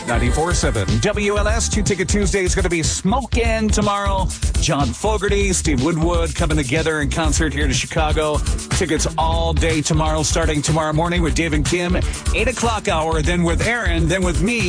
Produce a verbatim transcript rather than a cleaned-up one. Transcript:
ninety-four point seven W L S. Two Ticket Tuesday is going to be smoking tomorrow. John Fogerty, Steve Woodward coming together in concert here to Chicago. Tickets all day tomorrow, starting tomorrow morning with Dave and Kim. eight o'clock hour, then with Aaron, then with me.